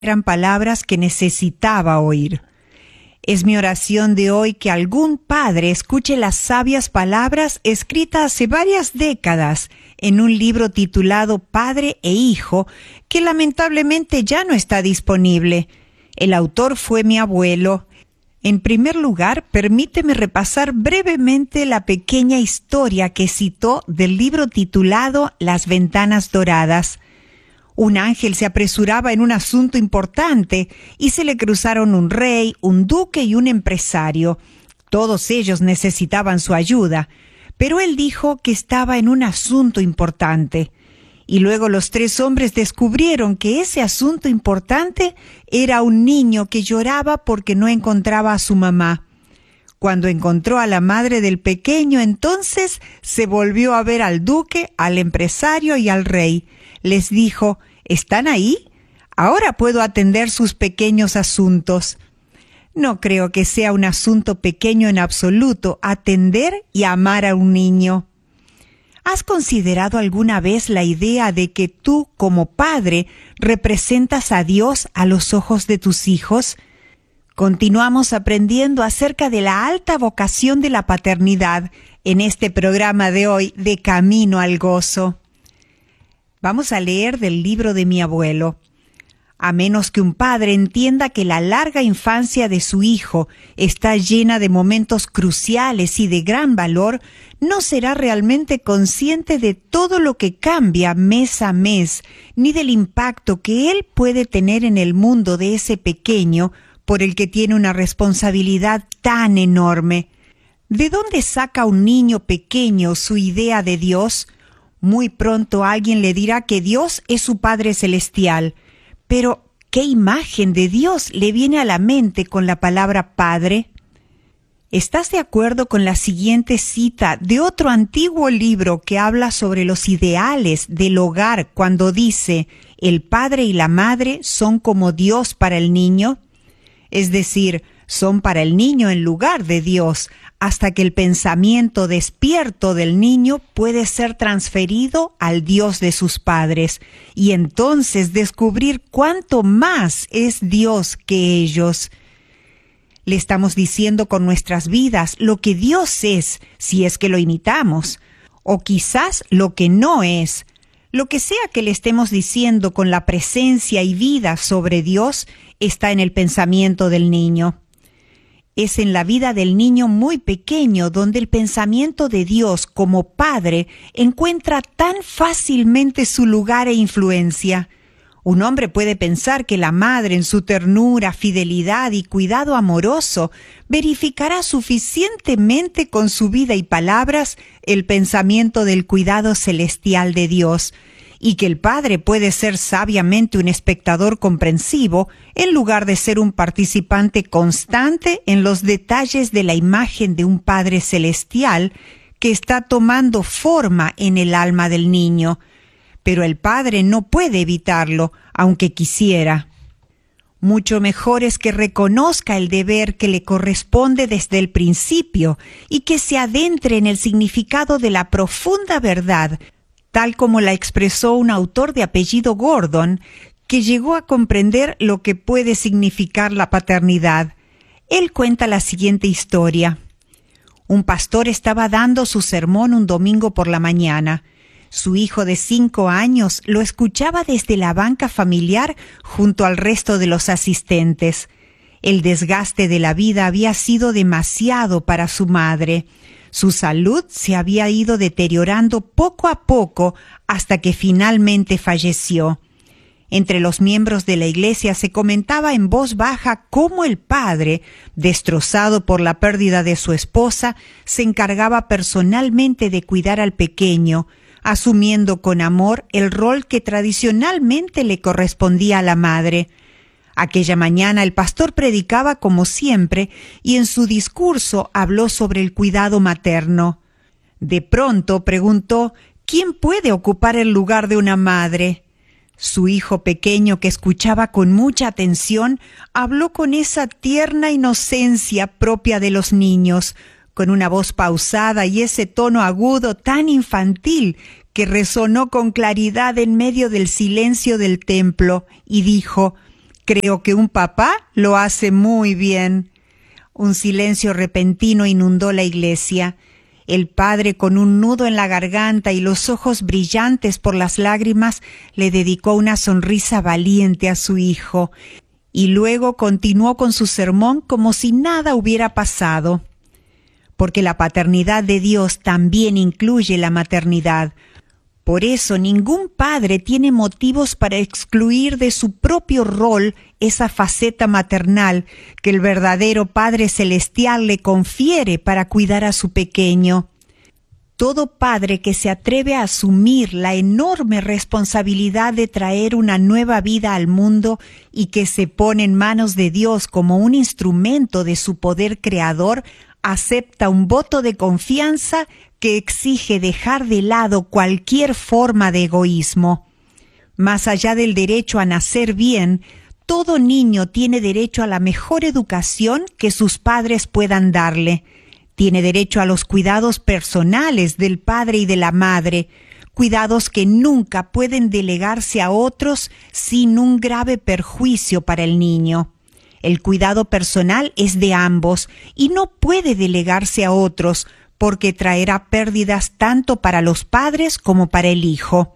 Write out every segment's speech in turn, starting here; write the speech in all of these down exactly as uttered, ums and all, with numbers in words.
eran palabras que necesitaba oír. Es mi oración de hoy que algún padre escuche las sabias palabras escritas hace varias décadas en un libro titulado Padre e Hijo, que lamentablemente ya no está disponible. El autor fue mi abuelo. En primer lugar, permíteme repasar brevemente la pequeña historia que citó del libro titulado Las Ventanas Doradas. Un ángel se apresuraba en un asunto importante y se le cruzaron un rey, un duque y un empresario. Todos ellos necesitaban su ayuda, pero él dijo que estaba en un asunto importante. Y luego los tres hombres descubrieron que ese asunto importante era un niño que lloraba porque no encontraba a su mamá. Cuando encontró a la madre del pequeño, entonces se volvió a ver al duque, al empresario y al rey. Les dijo: ¿están ahí? Ahora puedo atender sus pequeños asuntos. No creo que sea un asunto pequeño en absoluto atender y amar a un niño. ¿Has considerado alguna vez la idea de que tú, como padre, representas a Dios a los ojos de tus hijos? Continuamos aprendiendo acerca de la alta vocación de la paternidad en este programa de hoy de Camino al Gozo. Vamos a leer del libro de mi abuelo. A menos que un padre entienda que la larga infancia de su hijo está llena de momentos cruciales y de gran valor, no será realmente consciente de todo lo que cambia mes a mes, ni del impacto que él puede tener en el mundo de ese pequeño por el que tiene una responsabilidad tan enorme. ¿De dónde saca un niño pequeño su idea de Dios? Muy pronto alguien le dirá que Dios es su Padre Celestial. Pero, ¿qué imagen de Dios le viene a la mente con la palabra Padre? ¿Estás de acuerdo con la siguiente cita de otro antiguo libro que habla sobre los ideales del hogar cuando dice: el padre y la madre son como Dios para el niño? Es decir, son para el niño en lugar de Dios, hasta que el pensamiento despierto del niño puede ser transferido al Dios de sus padres, y entonces descubrir cuánto más es Dios que ellos. Le estamos diciendo con nuestras vidas lo que Dios es, si es que lo imitamos, o quizás lo que no es. Lo que sea que le estemos diciendo con la presencia y vida sobre Dios está en el pensamiento del niño. Es en la vida del niño muy pequeño donde el pensamiento de Dios como Padre encuentra tan fácilmente su lugar e influencia. Un hombre puede pensar que la madre, en su ternura, fidelidad y cuidado amoroso, verificará suficientemente con su vida y palabras el pensamiento del cuidado celestial de Dios, y que el padre puede ser sabiamente un espectador comprensivo en lugar de ser un participante constante en los detalles de la imagen de un Padre Celestial que está tomando forma en el alma del niño. Pero el padre no puede evitarlo, aunque quisiera. Mucho mejor es que reconozca el deber que le corresponde desde el principio y que se adentre en el significado de la profunda verdad, tal como la expresó un autor de apellido Gordon, que llegó a comprender lo que puede significar la paternidad. Él cuenta la siguiente historia. Un pastor estaba dando su sermón un domingo por la mañana. Su hijo de cinco años lo escuchaba desde la banca familiar junto al resto de los asistentes. El desgaste de la vida había sido demasiado para su madre. Su salud se había ido deteriorando poco a poco hasta que finalmente falleció. Entre los miembros de la iglesia se comentaba en voz baja cómo el padre, destrozado por la pérdida de su esposa, se encargaba personalmente de cuidar al pequeño, asumiendo con amor el rol que tradicionalmente le correspondía a la madre. Aquella mañana el pastor predicaba como siempre y en su discurso habló sobre el cuidado materno. De pronto preguntó: ¿quién puede ocupar el lugar de una madre? Su hijo pequeño, que escuchaba con mucha atención, habló con esa tierna inocencia propia de los niños, con una voz pausada y ese tono agudo tan infantil que resonó con claridad en medio del silencio del templo, y dijo: Creo que un papá lo hace muy bien. Un silencio repentino inundó la iglesia. El padre, con un nudo en la garganta y los ojos brillantes por las lágrimas, le dedicó una sonrisa valiente a su hijo, y luego continuó con su sermón como si nada hubiera pasado. Porque la paternidad de Dios también incluye la maternidad. Por eso ningún padre tiene motivos para excluir de su propio rol esa faceta maternal que el verdadero Padre Celestial le confiere para cuidar a su pequeño. Todo padre que se atreve a asumir la enorme responsabilidad de traer una nueva vida al mundo y que se pone en manos de Dios como un instrumento de su poder creador, acepta un voto de confianza que exige dejar de lado cualquier forma de egoísmo. Más allá del derecho a nacer bien, todo niño tiene derecho a la mejor educación que sus padres puedan darle. Tiene derecho a los cuidados personales del padre y de la madre, cuidados que nunca pueden delegarse a otros sin un grave perjuicio para el niño. El cuidado personal es de ambos y no puede delegarse a otros porque traerá pérdidas tanto para los padres como para el hijo.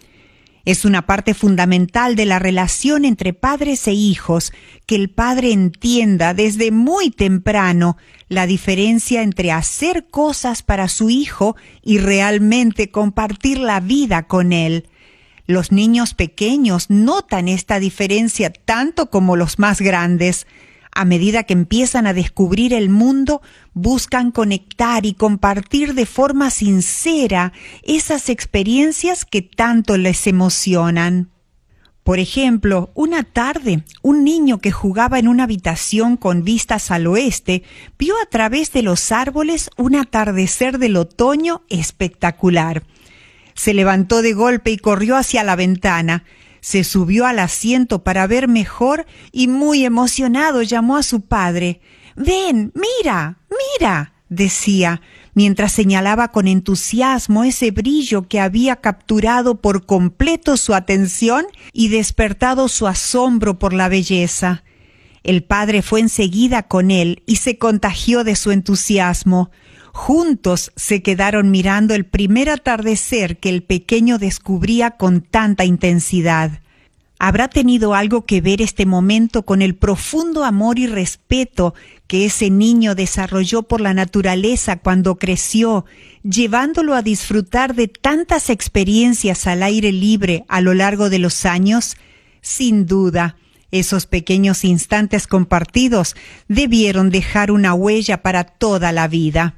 Es una parte fundamental de la relación entre padres e hijos que el padre entienda desde muy temprano la diferencia entre hacer cosas para su hijo y realmente compartir la vida con él. Los niños pequeños notan esta diferencia tanto como los más grandes. A medida que empiezan a descubrir el mundo, buscan conectar y compartir de forma sincera esas experiencias que tanto les emocionan. Por ejemplo, una tarde, un niño que jugaba en una habitación con vistas al oeste vio a través de los árboles un atardecer del otoño espectacular. Se levantó de golpe y corrió hacia la ventana. Se subió al asiento para ver mejor y muy emocionado llamó a su padre. «Ven, mira, mira», decía, mientras señalaba con entusiasmo ese brillo que había capturado por completo su atención y despertado su asombro por la belleza. El padre fue enseguida con él y se contagió de su entusiasmo. Juntos se quedaron mirando el primer atardecer que el pequeño descubría con tanta intensidad. ¿Habrá tenido algo que ver este momento con el profundo amor y respeto que ese niño desarrolló por la naturaleza cuando creció, llevándolo a disfrutar de tantas experiencias al aire libre a lo largo de los años? Sin duda, esos pequeños instantes compartidos debieron dejar una huella para toda la vida.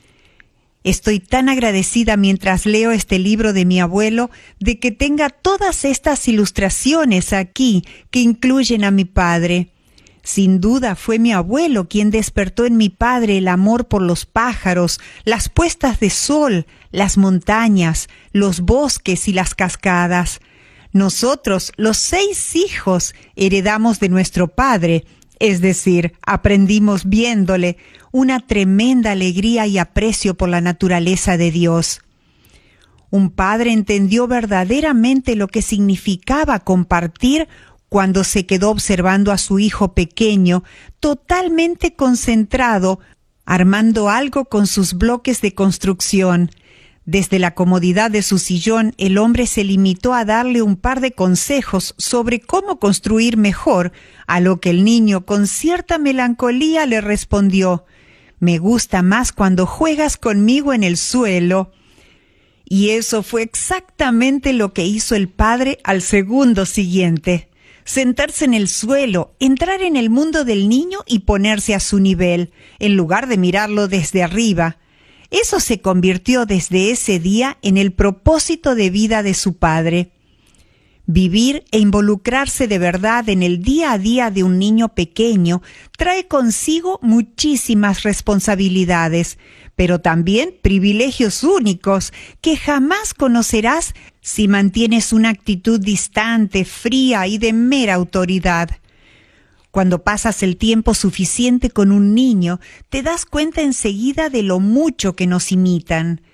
Estoy tan agradecida mientras leo este libro de mi abuelo de que tenga todas estas ilustraciones aquí que incluyen a mi padre. Sin duda fue mi abuelo quien despertó en mi padre el amor por los pájaros, las puestas de sol, las montañas, los bosques y las cascadas. Nosotros, los seis hijos, heredamos de nuestro padre, es decir, aprendimos viéndole, una tremenda alegría y aprecio por la naturaleza de Dios. Un padre entendió verdaderamente lo que significaba compartir cuando se quedó observando a su hijo pequeño, totalmente concentrado, armando algo con sus bloques de construcción. Desde la comodidad de su sillón, el hombre se limitó a darle un par de consejos sobre cómo construir mejor, a lo que el niño con cierta melancolía le respondió: «Me gusta más cuando juegas conmigo en el suelo». Y eso fue exactamente lo que hizo el padre al segundo siguiente. Sentarse en el suelo, entrar en el mundo del niño y ponerse a su nivel, en lugar de mirarlo desde arriba. Eso se convirtió desde ese día en el propósito de vida de su padre. Vivir e involucrarse de verdad en el día a día de un niño pequeño trae consigo muchísimas responsabilidades, pero también privilegios únicos que jamás conocerás si mantienes una actitud distante, fría y de mera autoridad. Cuando pasas el tiempo suficiente con un niño, te das cuenta enseguida de lo mucho que nos imitan.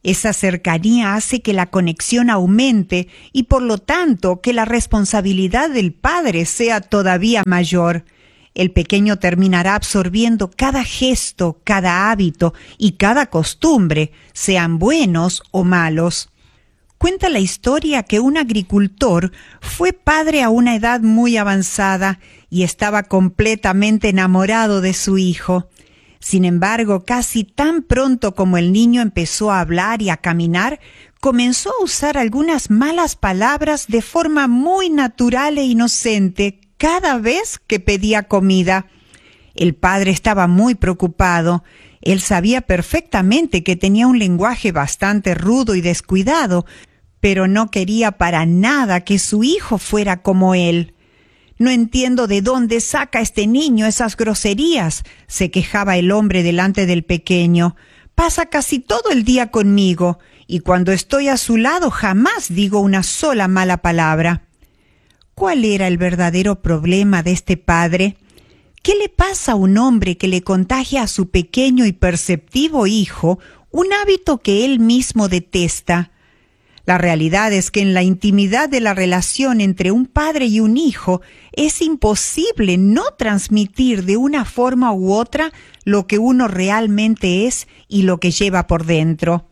Esa cercanía hace que la conexión aumente y por lo tanto que la responsabilidad del padre sea todavía mayor. El pequeño terminará absorbiendo cada gesto, cada hábito y cada costumbre, sean buenos o malos. Cuenta la historia que un agricultor fue padre a una edad muy avanzada y estaba completamente enamorado de su hijo. Sin embargo, casi tan pronto como el niño empezó a hablar y a caminar, comenzó a usar algunas malas palabras de forma muy natural e inocente cada vez que pedía comida. El padre estaba muy preocupado. Él sabía perfectamente que tenía un lenguaje bastante rudo y descuidado, pero no quería para nada que su hijo fuera como él. «No entiendo de dónde saca este niño esas groserías», se quejaba el hombre delante del pequeño. «Pasa casi todo el día conmigo, y cuando estoy a su lado jamás digo una sola mala palabra». ¿Cuál era el verdadero problema de este padre? ¿Qué le pasa a un hombre que le contagia a su pequeño y perceptivo hijo un hábito que él mismo detesta? La realidad es que en la intimidad de la relación entre un padre y un hijo es imposible no transmitir de una forma u otra lo que uno realmente es y lo que lleva por dentro.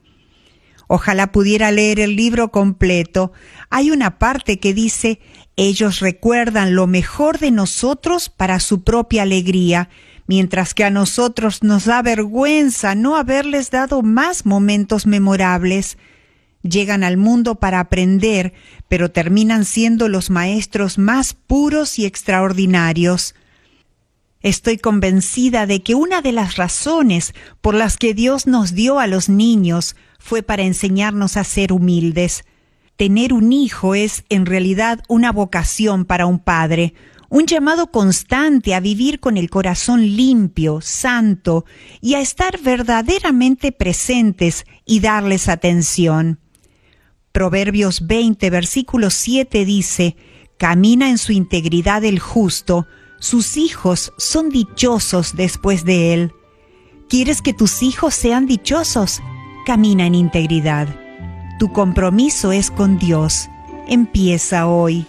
Ojalá pudiera leer el libro completo. Hay una parte que dice: ellos recuerdan lo mejor de nosotros para su propia alegría, mientras que a nosotros nos da vergüenza no haberles dado más momentos memorables. Llegan al mundo para aprender, pero terminan siendo los maestros más puros y extraordinarios. Estoy convencida de que una de las razones por las que Dios nos dio a los niños fue para enseñarnos a ser humildes. Tener un hijo es, en realidad, una vocación para un padre, un llamado constante a vivir con el corazón limpio, santo, y a estar verdaderamente presentes y darles atención. Proverbios veinte, versículo siete dice: «Camina en su integridad el justo, sus hijos son dichosos después de él». ¿Quieres que tus hijos sean dichosos? Camina en integridad. Tu compromiso es con Dios. Empieza hoy.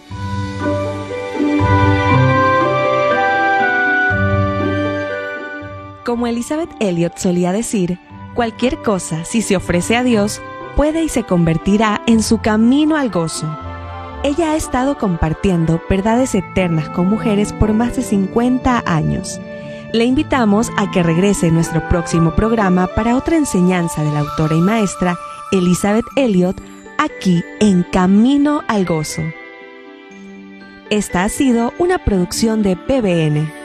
Como Elizabeth Elliot solía decir, cualquier cosa, si se ofrece a Dios, puede y se convertirá en su camino al gozo. Ella ha estado compartiendo verdades eternas con mujeres por más de cincuenta años. Le invitamos a que regrese en nuestro próximo programa para otra enseñanza de la autora y maestra Elizabeth Elliot, aquí en Camino al Gozo. Esta ha sido una producción de P B N.